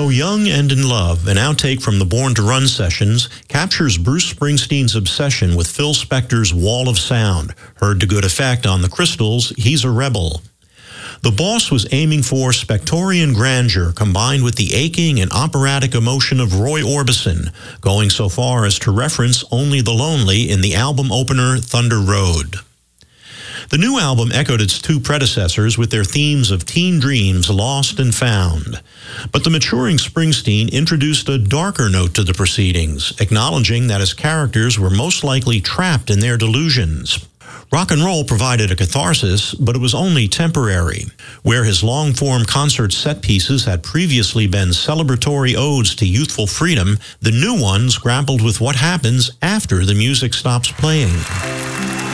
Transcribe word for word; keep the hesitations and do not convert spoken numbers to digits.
Young and in Love, an outtake from the Born to Run sessions, captures Bruce Springsteen's obsession with Phil Spector's Wall of Sound, heard to good effect on the Crystals' He's a Rebel. The Boss was aiming for Spectorian grandeur combined with the aching and operatic emotion of Roy Orbison, going so far as to reference Only the Lonely in the album opener Thunder Road. The new album echoed its two predecessors with their themes of teen dreams lost and found. But the maturing Springsteen introduced a darker note to the proceedings, acknowledging that his characters were most likely trapped in their delusions. Rock and roll provided a catharsis, but it was only temporary. Where his long-form concert set pieces had previously been celebratory odes to youthful freedom, the new ones grappled with what happens after the music stops playing.